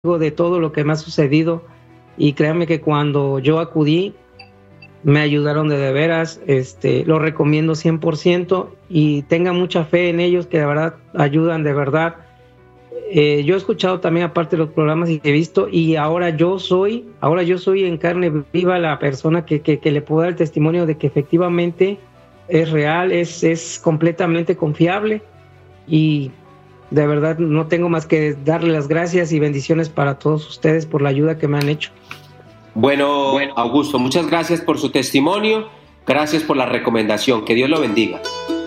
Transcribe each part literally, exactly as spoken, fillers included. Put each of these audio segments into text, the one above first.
de todo lo que me ha sucedido, y créanme que cuando yo acudí me ayudaron de de veras. Este, lo recomiendo cien por ciento y tengan mucha fe en ellos, que de verdad ayudan de verdad. Eh, yo he escuchado también aparte de los programas y he visto, y ahora yo soy, ahora yo soy en carne viva la persona que, que, que le puedo dar el testimonio de que efectivamente es real, es, es completamente confiable, y de verdad no tengo más que darle las gracias y bendiciones para todos ustedes por la ayuda que me han hecho. Bueno, bueno, Augusto, muchas gracias por su testimonio, gracias por la recomendación, que Dios lo bendiga.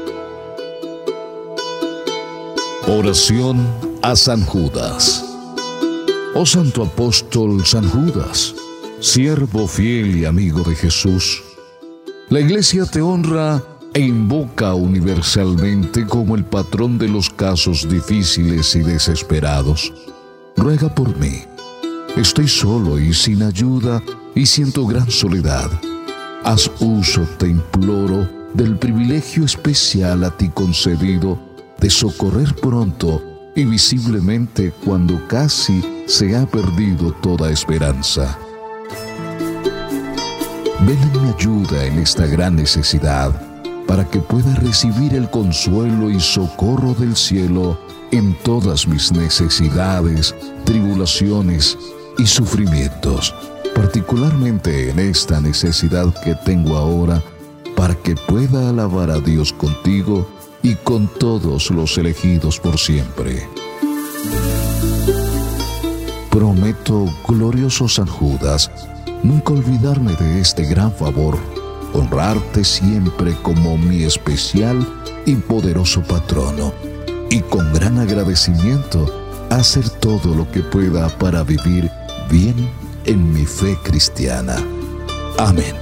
Oración a San Judas. Oh Santo Apóstol San Judas, siervo fiel y amigo de Jesús, la Iglesia te honra e invoca universalmente como el patrón de los casos difíciles y desesperados. Ruega por mí. Estoy solo y sin ayuda y siento gran soledad. Haz uso, te imploro, del privilegio especial a ti concedido de socorrer pronto y visiblemente cuando casi se ha perdido toda esperanza. Ven en mi ayuda en esta gran necesidad, para que pueda recibir el consuelo y socorro del cielo en todas mis necesidades, tribulaciones y sufrimientos, particularmente en esta necesidad que tengo ahora, para que pueda alabar a Dios contigo y con todos los elegidos por siempre. Prometo, glorioso San Judas, nunca olvidarme de este gran favor, honrarte siempre como mi especial y poderoso patrono, y con gran agradecimiento hacer todo lo que pueda para vivir bien en mi fe cristiana. Amén.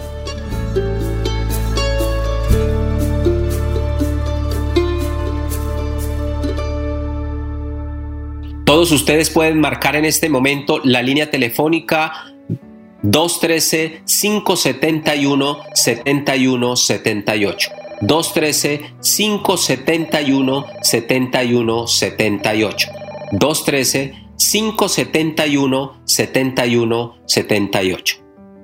Todos ustedes pueden marcar en este momento la línea telefónica dos uno tres, cinco siete uno, siete uno siete ocho. dos uno tres, cinco siete uno, siete uno siete ocho. dos uno tres, cinco siete uno, siete uno siete ocho.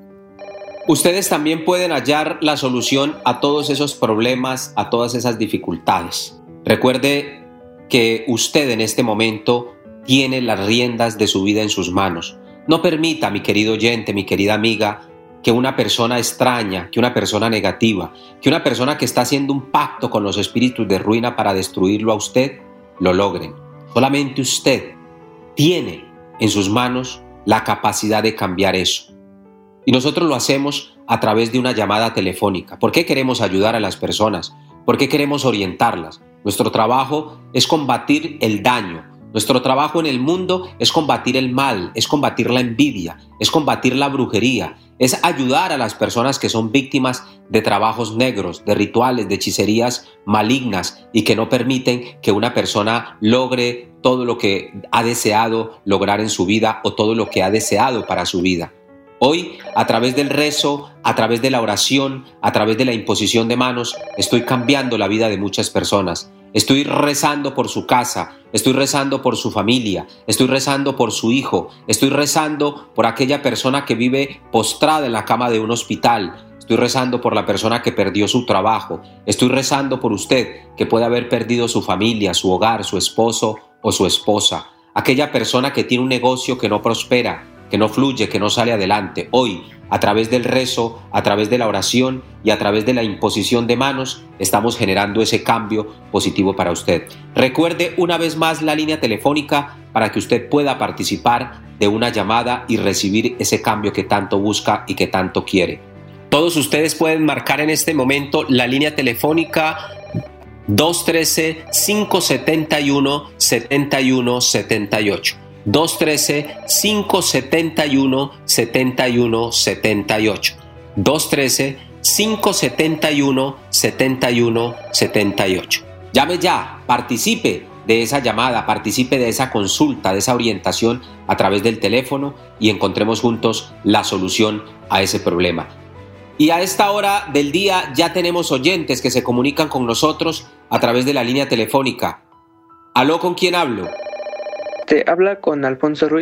Ustedes también pueden hallar la solución a todos esos problemas, a todas esas dificultades. Recuerde que usted en este momento tiene las riendas de su vida en sus manos. No permita, mi querido oyente, mi querida amiga, que una persona extraña, que una persona negativa, que una persona que está haciendo un pacto con los espíritus de ruina para destruirlo a usted, lo logren. Solamente usted tiene en sus manos la capacidad de cambiar eso. Y nosotros lo hacemos a través de una llamada telefónica. ¿Por qué queremos ayudar a las personas? ¿Por qué queremos orientarlas? Nuestro trabajo es combatir el daño. Nuestro trabajo en el mundo es combatir el mal, es combatir la envidia, es combatir la brujería, es ayudar a las personas que son víctimas de trabajos negros, de rituales, de hechicerías malignas y que no permiten que una persona logre todo lo que ha deseado lograr en su vida o todo lo que ha deseado para su vida. Hoy, a través del rezo, a través de la oración, a través de la imposición de manos, estoy cambiando la vida de muchas personas. Estoy rezando por su casa, estoy rezando por su familia, estoy rezando por su hijo, estoy rezando por aquella persona que vive postrada en la cama de un hospital, estoy rezando por la persona que perdió su trabajo, estoy rezando por usted que puede haber perdido su familia, su hogar, su esposo o su esposa, aquella persona que tiene un negocio que no prospera, que no fluye, que no sale adelante. Hoy, a través del rezo, a través de la oración y a través de la imposición de manos, estamos generando ese cambio positivo para usted. Recuerde una vez más la línea telefónica para que usted pueda participar de una llamada y recibir ese cambio que tanto busca y que tanto quiere. Todos ustedes pueden marcar en este momento la línea telefónica dos uno tres, cinco siete uno, siete uno siete ocho. dos uno tres, cinco siete uno, siete uno siete ocho. dos uno tres, cinco siete uno, siete uno siete ocho. Llame ya, participe de esa llamada, participe de esa consulta, de esa orientación a través del teléfono y encontremos juntos la solución a ese problema. Y a esta hora del día ya tenemos oyentes que se comunican con nosotros a través de la línea telefónica. ¿Aló, con quién hablo? Te habla con Alfonso Ruiz.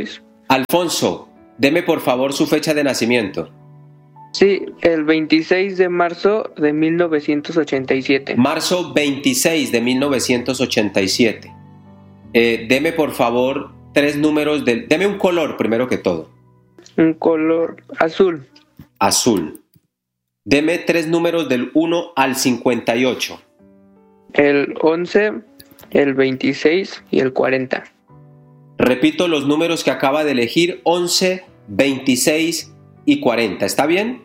Alfonso, deme por favor su fecha de nacimiento. Sí, el veintiséis de marzo de mil novecientos ochenta y siete. Marzo veintiséis de mil novecientos ochenta y siete. Eh, deme por favor tres números del... Deme un color primero que todo. Un color azul. Azul. Deme tres números del uno al cincuenta y ocho. El once, el veintiséis y el cuarenta. Repito los números que acaba de elegir, once, veintiséis y cuarenta. ¿Está bien?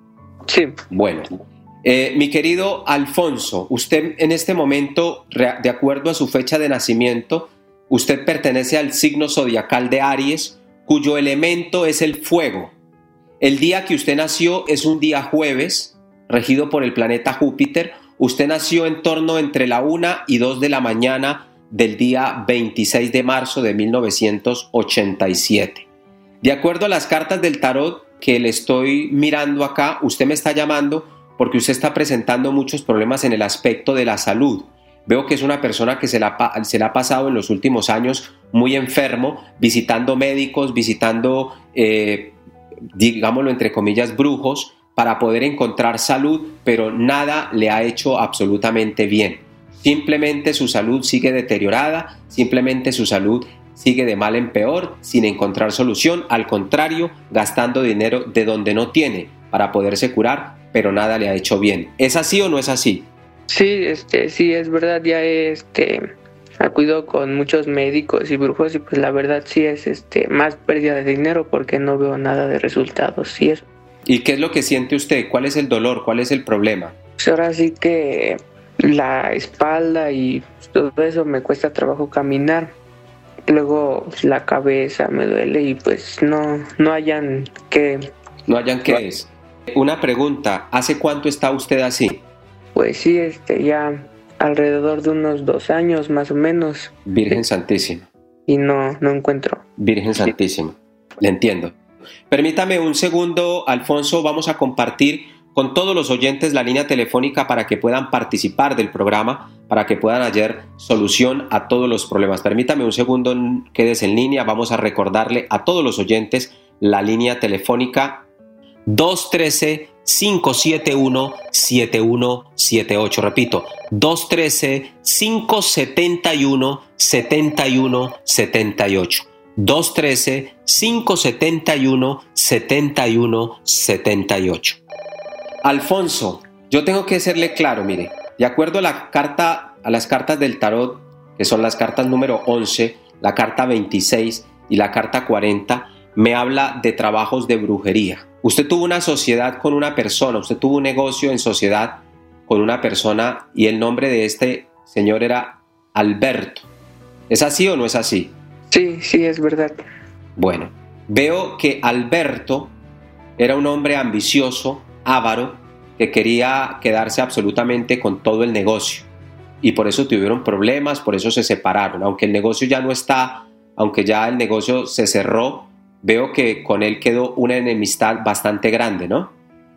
Sí. Bueno, eh, mi querido Alfonso, usted en este momento, de acuerdo a su fecha de nacimiento, usted pertenece al signo zodiacal de Aries, cuyo elemento es el fuego. El día que usted nació es un día jueves, regido por el planeta Júpiter. Usted nació en torno entre la una y dos de la mañana del día veintiséis de marzo de mil novecientos ochenta y siete. De acuerdo a las cartas del tarot que le estoy mirando acá, usted me está llamando porque usted está presentando muchos problemas en el aspecto de la salud. Veo que es una persona que se la, se la ha pasado en los últimos años muy enfermo, visitando médicos, visitando, eh, digámoslo entre comillas, brujos, para poder encontrar salud, pero nada le ha hecho absolutamente bien. Simplemente su salud sigue deteriorada, simplemente su salud sigue de mal en peor, sin encontrar solución, al contrario, gastando dinero de donde no tiene para poderse curar, pero nada le ha hecho bien. ¿Es así o no es así? Sí, este, sí, es verdad, ya este, acudido con muchos médicos y brujos y pues la verdad sí es este, más pérdida de dinero porque no veo nada de resultados, sí es. ¿Y qué es lo que siente usted? ¿Cuál es el dolor? ¿Cuál es el problema? Pues ahora sí que la espalda y todo eso me cuesta trabajo caminar. Luego la cabeza me duele y pues no, no hayan qué. No hayan qué es. Una pregunta, ¿hace cuánto está usted así? Pues sí, este, ya alrededor de unos dos años más o menos. Virgen Santísima. Y no, no encuentro. Virgen Santísima, le entiendo. Permítame un segundo, Alfonso, vamos a compartir con todos los oyentes la línea telefónica para que puedan participar del programa, para que puedan hallar solución a todos los problemas. Permítame un segundo, quédese en línea, vamos a recordarle a todos los oyentes la línea telefónica dos uno tres, cinco siete uno, siete uno siete ocho. Repito, dos uno tres, cinco siete uno, siete uno siete ocho. dos uno tres, cinco siete uno, siete uno siete ocho. Alfonso, yo tengo que serle claro, mire, de acuerdo a la carta, a las cartas del tarot, que son las cartas número once, la carta veintiséis y la carta cuarenta, me habla de trabajos de brujería. Usted tuvo una sociedad con una persona, usted tuvo un negocio en sociedad con una persona y el nombre de este señor era Alberto. ¿Es así o no es así? Sí, sí, es verdad. Bueno, veo que Alberto era un hombre ambicioso, avaro, que quería quedarse absolutamente con todo el negocio y por eso tuvieron problemas, por eso se separaron. Aunque el negocio ya no está, aunque ya el negocio se cerró, veo que con él quedó una enemistad bastante grande, ¿no?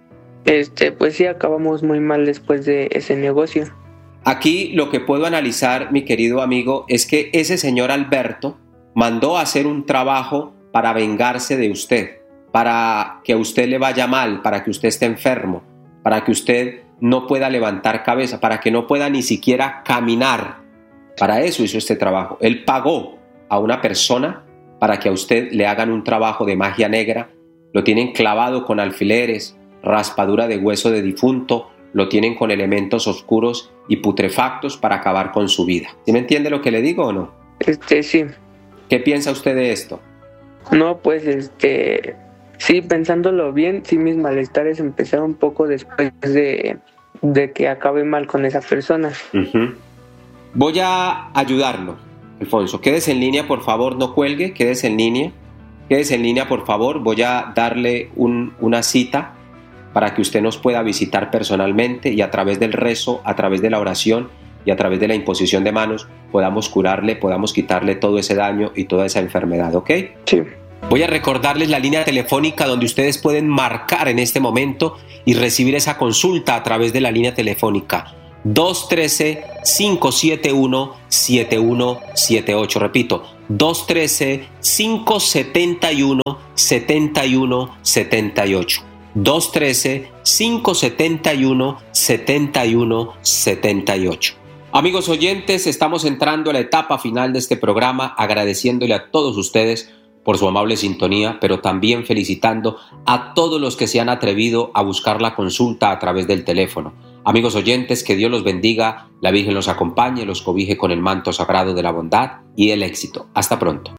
Este, pues sí, acabamos muy mal después de ese negocio. Aquí lo que puedo analizar, mi querido amigo, es que ese señor Alberto mandó a hacer un trabajo para vengarse de usted, para que a usted le vaya mal, para que usted esté enfermo, para que usted no pueda levantar cabeza, para que no pueda ni siquiera caminar. Para eso hizo este trabajo. Él pagó a una persona para que a usted le hagan un trabajo de magia negra, lo tienen clavado con alfileres, raspadura de hueso de difunto, lo tienen con elementos oscuros y putrefactos para acabar con su vida. ¿Sí me entiende lo que le digo o no? Este, sí. ¿Qué piensa usted de esto? No, pues, este, sí, pensándolo bien, sí, mis malestares empezaron un poco después de, de que acabé mal con esa persona. Uh-huh. Voy a ayudarlo, Alfonso. Quédese en línea, por favor, no cuelgue, quédese en línea. Quédese en línea, por favor. Voy a darle un, una cita para que usted nos pueda visitar personalmente y a través del rezo, a través de la oración y a través de la imposición de manos podamos curarle, podamos quitarle todo ese daño y toda esa enfermedad, ¿ok? Sí. Voy a recordarles la línea telefónica donde ustedes pueden marcar en este momento y recibir esa consulta a través de la línea telefónica dos uno tres, cinco siete uno, siete uno siete ocho. Repito, dos uno tres, cinco siete uno, siete uno siete ocho. dos uno tres, cinco siete uno, siete uno siete ocho. Amigos oyentes, estamos entrando a la etapa final de este programa, agradeciéndole a todos ustedes por su amable sintonía, pero también felicitando a todos los que se han atrevido a buscar la consulta a través del teléfono. Amigos oyentes, que Dios los bendiga, la Virgen los acompañe, los cobije con el manto sagrado de la bondad y el éxito. Hasta pronto.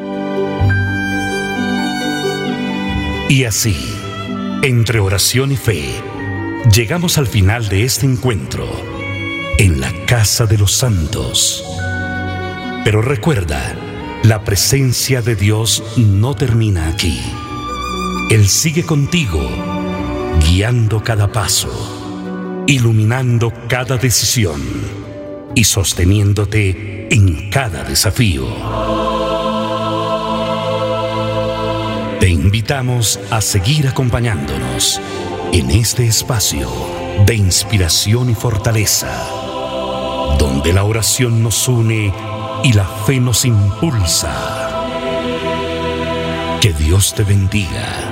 Y así, entre oración y fe, llegamos al final de este encuentro en la Casa de los Santos. Pero recuerda, la presencia de Dios no termina aquí. Él sigue contigo, guiando cada paso, iluminando cada decisión y sosteniéndote en cada desafío. Te invitamos a seguir acompañándonos en este espacio de inspiración y fortaleza, donde la oración nos une y la fe nos impulsa. Que Dios te bendiga.